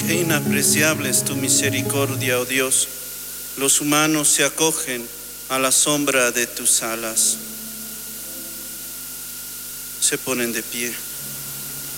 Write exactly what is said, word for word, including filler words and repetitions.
Qué inapreciable es tu misericordia, oh Dios. Los humanos se acogen a la sombra de tus alas. Se ponen de pie.